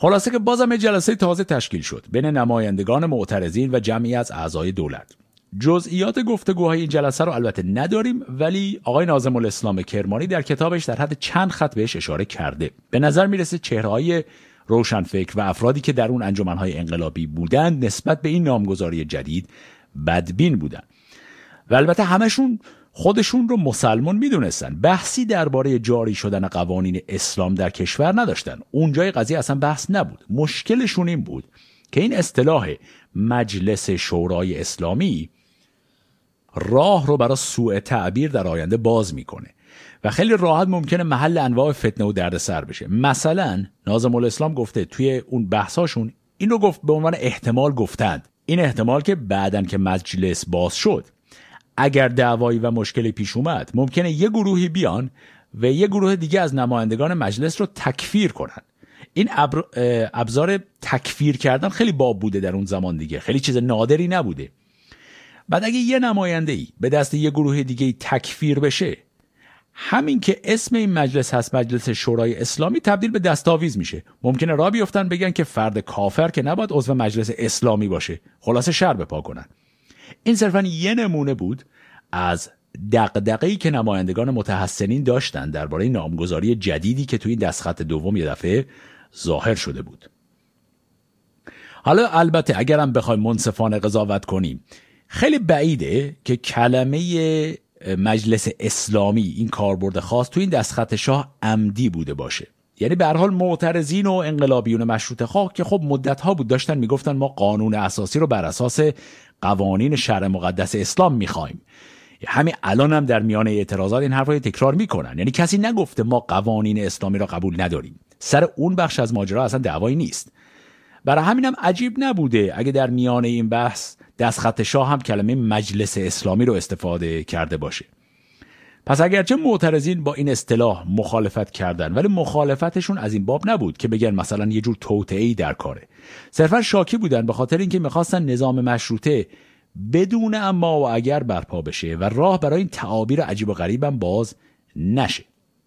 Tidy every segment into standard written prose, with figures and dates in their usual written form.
خلاصه که بازم جلسه تازه تشکیل شد بین نمایندگان معترضین و جمعی از اعضای دولت. جزئیات گفتگوهای این جلسه رو البته نداریم، ولی آقای ناظم الاسلام کرمانی در کتابش در حد چند خط بهش اشاره کرده. به نظر میرسه چهره‌های روشنفکر و افرادی که در اون انجمن‌های انقلابی بودند نسبت به این نامگذاری جدید بدبین بودند و البته همشون خودشون رو مسلمان میدونستن. بحثی درباره جاری شدن قوانین اسلام در کشور نداشتن. اونجای قضیه اصلا بحث نبود. مشکلشون این بود که این اصطلاح مجلس شورای اسلامی راه رو برای سوء تعبیر در آینده باز میکنه و خیلی راحت ممکنه محل انواع فتنه و دردسر بشه. مثلا ناظم الاسلام گفته توی اون بحثاشون این رو گفت به عنوان احتمال گفتند، این احتمال که بعدن که مجلس باز شد اگر دعوایی و مشکلی پیش اومد ممکنه یه گروهی بیان و یه گروه دیگه از نمایندگان مجلس رو تکفیر کنن. این ابزار تکفیر کردن خیلی باب بوده در اون زمان دیگه، خیلی چیز نادری نبوده. بعد اگه یه نماینده‌ای به دست یه گروه دیگه تکفیر بشه، همین که اسم این مجلس هست مجلس شورای اسلامی تبدیل به دستاویز میشه. ممکنه راه بیفتن بگن که فرد کافر که نباید عضو مجلس اسلامی باشه، خلاصه شر بپا کنن. این صرفاً یه نمونه بود از دغدغه‌ای که نمایندگان متحسنین داشتن درباره نامگذاری جدیدی که توی این دستخط دوم یه دفعه ظاهر شده بود. حالا البته اگرم بخوایم منصفانه قضاوت کنیم، خیلی بعیده که کلمه مجلس اسلامی این کاربرد خاص توی این دستخط شاه عمدی بوده باشه. یعنی به هر حال معترضین و انقلابیون مشروطه خواه که خب مدت‌ها بود داشتن میگفتن ما قانون اساسی رو بر اساس قوانین شرع مقدس اسلام میخوایم. همین الان هم در میان اعتراضات این حرفا تکرار میکنن. یعنی کسی نگفته ما قوانین اسلامی را قبول نداریم. سر اون بخش از ماجرا اصلا دعوایی نیست. برای همینم عجیب نبوده اگه در میان این بحث دستخط شاه هم کلمه مجلس اسلامی رو استفاده کرده باشه. پس اگرچه معترضین با این اصطلاح مخالفت کردن، ولی مخالفتشون از این باب نبود که بگن مثلا یه جور توطئه‌ای در کاره. صرفا شاکی بودن به خاطر اینکه میخواستن نظام مشروطه بدون اما و اگر برپا بشه و راه برای این تعابیر عجیب و غریب هم باز نشه.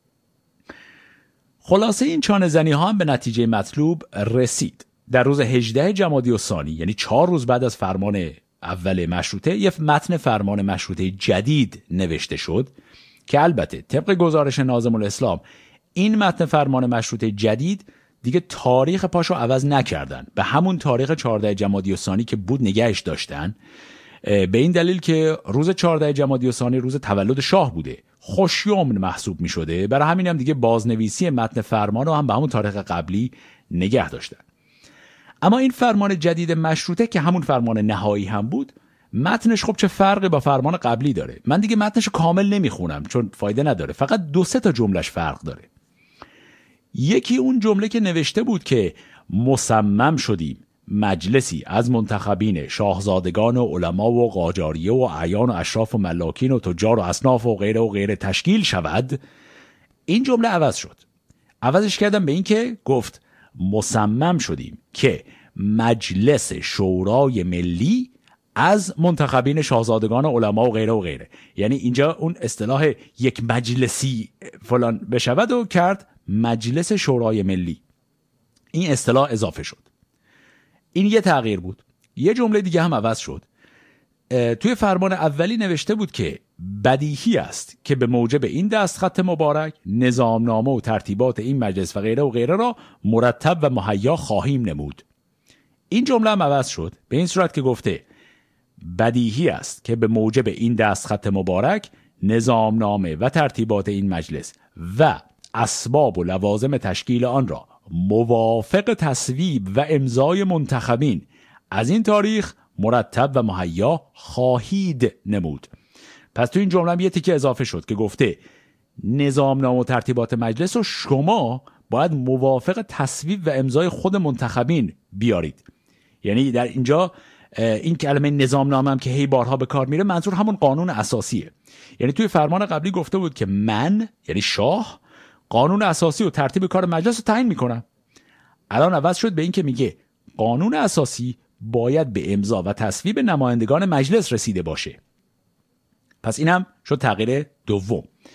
خلاصه این چانه زنی ها هم به نتیجه مطلوب رسید. در روز 18 جمادی الثانی، یعنی 4 روز بعد از فرمان اول مشروطه، یه متن فرمان مشروطه جدید نوشته شد که البته طبق گزارش ناظم الاسلام این متن فرمان مشروطه جدید دیگه تاریخ پاشو عوض نکردن، به همون تاریخ 14 جمادی الثانی که بود نگهش داشتن، به این دلیل که روز 14 جمادی الثانی روز تولد شاه بوده، خوشیومن محسوب می شده. برای همین هم دیگه بازنویسی متن فرمان رو هم به همون تاریخ قبلی نگه داشتن. اما این فرمان جدید مشروطه که همون فرمان نهایی هم بود، متنش خب چه فرقی با فرمان قبلی داره؟ من دیگه متنش کامل نمیخونم چون فایده نداره، فقط 2-3 تا جملهش فرق داره. یکی اون جمله که نوشته بود که مصمم شدیم مجلسی از منتخبین شاهزادگان و علما و قاجاریه و اعیان و اشراف و ملاکین و تجار و اصناف و غیره تشکیل شود. این جمله عوض شد. عوضش کردم به این که گفت مصمم شدیم که مجلس شورای ملی از منتخبین شاهزادگان علما و غیره. یعنی اینجا اون اصطلاح یک مجلسی فلان بشود و کرد مجلس شورای ملی. این اصطلاح اضافه شد. این یه تغییر بود. یه جمله دیگه هم عوض شد. توی فرمان اولی نوشته بود که بدیهی است که به موجب این دستخط مبارک نظامنامه و ترتیبات این مجلس و غیره را مرتب و مهیا خواهیم نمود. این جمله هم عوض شد به این صورت که گفته بدیهی است که به موجب این دستخط مبارک نظامنامه و ترتیبات این مجلس و اسباب و لوازم تشکیل آن را موافق تصویب و امضای منتخبین از این تاریخ مرتب و مهیا خواهید نمود. پس تو این جمله هم یه تیکه اضافه شد که گفته نظامنامه و ترتیبات مجلس رو شما باید موافق تصویب و امضای خود منتخبین بیارید. یعنی در اینجا این کلمه نظامنامه هم که هی بارها به کار میره منظور همون قانون اساسیه. یعنی توی فرمان قبلی گفته بود که من یعنی شاه قانون اساسی و ترتیب کار مجلس رو تعیین میکنم. الان عوض شد به این که میگه قانون اساسی باید به امضا و تصویب نمایندگان مجلس رسیده باشه. پس این هم شد تغییر دوم.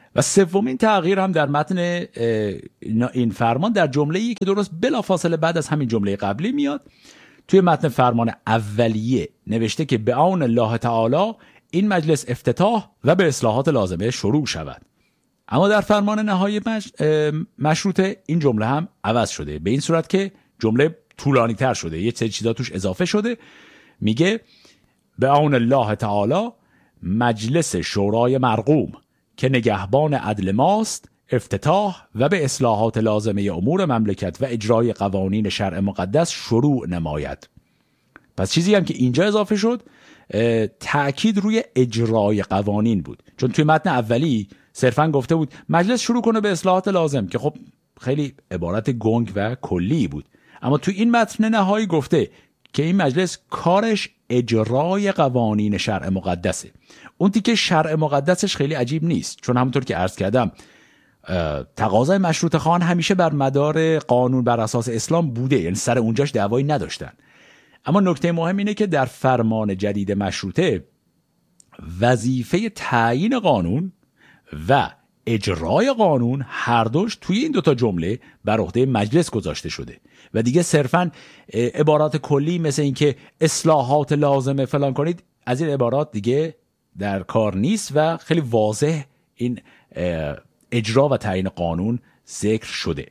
و سومین تغییر هم در متن این فرمان در جمله‌ای که درست بلافاصله بعد از همین جمله قبلی میاد. توی متن فرمان اولیه نوشته که به عون الله تعالی این مجلس افتتاح و به اصلاحات لازمه شروع شود. اما در فرمان نهایی مشروطه این جمله هم عوض شده، به این صورت که جمله طولانی تر شده، یه سری چیزا توش اضافه شده. میگه به عون الله تعالی مجلس شورای مرقوم که نگهبان عدل ماست افتتاح و به اصلاحات لازمه امور مملکت و اجرای قوانین شرع مقدس شروع نماید. پس چیزی هم که اینجا اضافه شد تأکید روی اجرای قوانین بود، چون توی متن اولی صرفاً گفته بود مجلس شروع کنه به اصلاحات لازم که خب خیلی عبارت گنگ و کلی بود. اما توی این متن نهایی گفته که این مجلس کارش اجرای قوانین شرع مقدسه. اون تیکه شرع مقدسش خیلی عجیب نیست، چون همونطور که عرض کردم تقاضای مشروطه خان همیشه بر مدار قانون بر اساس اسلام بوده، یعنی سر اونجاش دعوایی نداشتن. اما نکته مهم اینه که در فرمان جدید مشروطه وظیفه تعیین قانون و اجرای قانون هر دوش توی این دوتا جمله بر عهده مجلس گذاشته شده و دیگه صرفاً عبارات کلی مثل این که اصلاحات لازمه فلان کنید، از این عبارات دیگه در کار نیست و خیلی واضح این اجرا و تعیین قانون ذکر شده.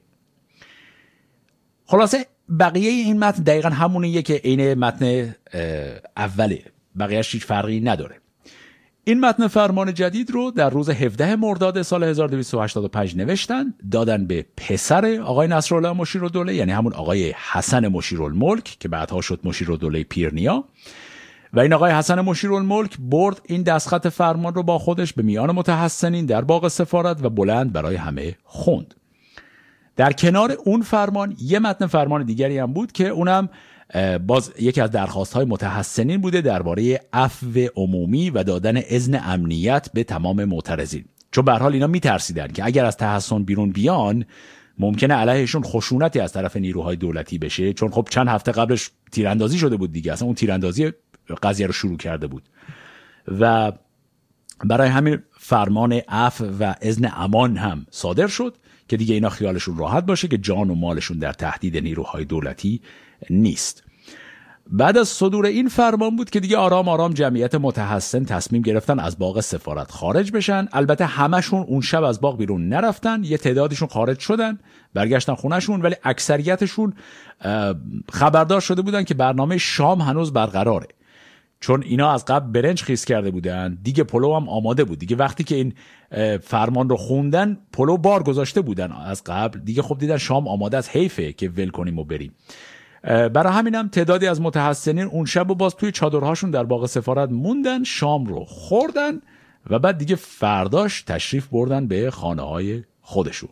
خلاصه بقیه این متن دقیقاً همونیه که عین متن اوله، بقیه‌اش هیچ فرقی نداره. این متن فرمان جدید رو در روز 17 مرداد سال 1285 نوشتن، دادن به پسر آقای نصرالله مشیرالدوله، یعنی همون آقای حسن مشیرالملک که بعدها شد مشیرالدوله پیرنیا. و این آقای حسن مشیرالملک برد این دستخط فرمان رو با خودش به میان متحسنین در باغ سفارت و بلند برای همه خوند. در کنار اون فرمان یه متن فرمان دیگری هم بود که اونم باز یکی از درخواست‌های متحسنین بوده درباره عفو عمومی و دادن اذن امنیت به تمام معترضین، چون به هر حال اینا میترسیدن که اگر از تحسن بیرون بیان ممکنه علیهشون خشونتی از طرف نیروهای دولتی بشه، چون خب چند هفته قبلش تیراندازی شده بود دیگه، اصلا اون تیراندازی قضیه رو شروع کرده بود و برای همین فرمان عفو و اذن امان هم صادر شد که دیگه اینا خیالشون راحت باشه که جان و مالشون در تهدید نیروهای دولتی نیست. بعد از صدور این فرمان بود که دیگه آرام آرام جمعیت متحسن تصمیم گرفتن از باغ سفارت خارج بشن. البته همشون اون شب از باغ بیرون نرفتن، یه تعدادشون خارج شدن برگشتن خونهشون، ولی اکثریتشون خبردار شده بودن که برنامه شام هنوز برقراره، چون اینا از قبل برنج خیس کرده بودن، دیگه پلو هم آماده بود دیگه. وقتی که این فرمان رو خوندن پلو بار گذاشته بودن از قبل دیگه، خب دیدن شام آماده است، حیفه که ول کنیم و بریم. برای همینم تعدادی از متحسنین اون شب و باز توی چادرهاشون در باغ سفارت موندن، شام رو خوردن و بعد دیگه فرداش تشریف بردن به خانه‌های خودشون.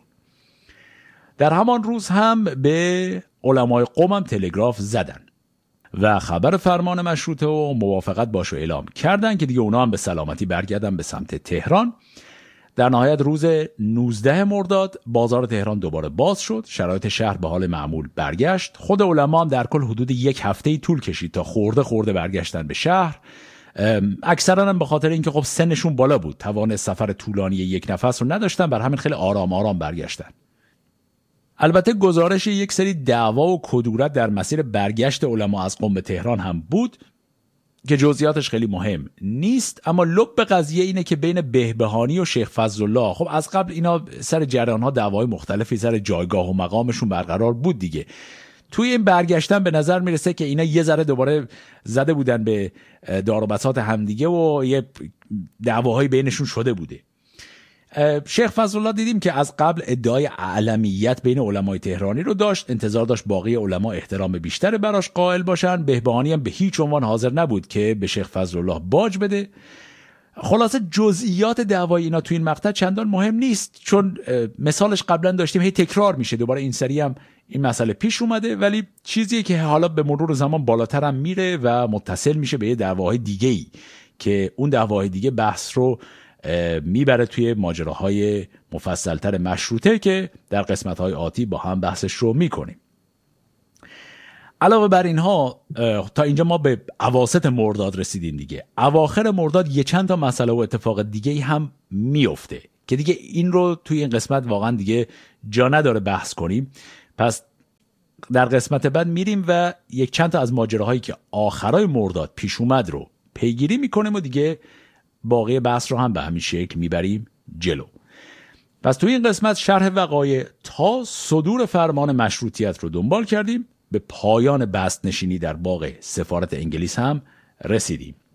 در همان روز هم به علمای قم هم تلگراف زدن و خبر فرمان مشروطه و موافقت باش رو اعلام کردن که دیگه اونا هم به سلامتی برگردن به سمت تهران. در نهایت روز 19 مرداد بازار تهران دوباره باز شد، شرایط شهر به حال معمول برگشت. خود علما هم در کل حدود یک هفته طول کشید تا خورده برگشتن به شهر. اکثرا هم به خاطر اینکه خب سنشون بالا بود، توان سفر طولانی یک نفس رو نداشتن، بر همین خیلی آرام آرام برگشتن. البته گزارش یک سری دعوا و کدورت در مسیر برگشت علما از قم به تهران هم بود که جزئیاتش خیلی مهم نیست، اما لب قضیه اینه که بین بهبهانی و شیخ فضلالله خب از قبل اینا سر جریان‌ها دعوای مختلفی سر جایگاه و مقامشون برقرار بود دیگه. توی این برگشتن به نظر میرسه که اینا یه ذره دوباره زده بودن به دار و بساط همدیگه و یه دعواهای بینشون شده بوده. شیخ فضلالله دیدیم که از قبل ادعای اعلمیت بین علمای تهرانی رو داشت، انتظار داشت باقی علما احترام بیشتر براش قائل باشن. بهبهانی هم به هیچ عنوان حاضر نبود که به شیخ فضلالله باج بده. خلاصه جزئیات دعوای اینا تو این مقطع چندان مهم نیست، چون مثالش قبلا داشتیم، هی تکرار میشه دوباره، این سری هم این مسئله پیش اومده، ولی چیزیه که حالا به مرور زمان بالاتر هم میره و متصل میشه به یه دعواهای دیگه‌ای که اون دعواهای دیگه بحث رو میبره توی ماجراهای مفصلتر مشروطه که در قسمت‌های آتی با هم بحثش رو میکنیم. علاوه بر اینها تا اینجا ما به اواسط مرداد رسیدیم دیگه. اواخر مرداد یه چند تا مسئله و اتفاق دیگه هم میفته که دیگه این رو توی این قسمت واقعا دیگه جا نداره بحث کنیم. پس در قسمت بعد میریم و یک چند تا از ماجراهایی که آخرای مرداد پیش اومد رو پیگیری میکنیم و دیگه باقی بحث رو هم به همین شکل میبریم جلو. پس توی این قسمت شرح وقایع تا صدور فرمان مشروطیت رو دنبال کردیم، به پایان بست نشینی در باغ سفارت انگلیس هم رسیدیم.